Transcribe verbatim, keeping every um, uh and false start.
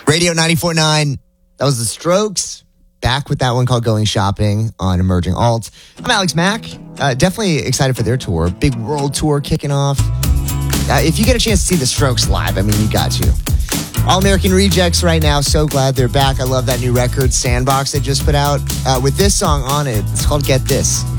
Radio ninety-four point nine. That was The Strokes. Back with that one called Going Shopping on Emerging Alt. I'm Alex Mack. Uh, definitely excited for their tour. Big world tour kicking off. Uh, if you get a chance to see The Strokes live, I mean, you got to. All American Rejects right now. So glad they're back. I love that new record, Sandbox, they just put out uh, with this song on it. It's called Get This.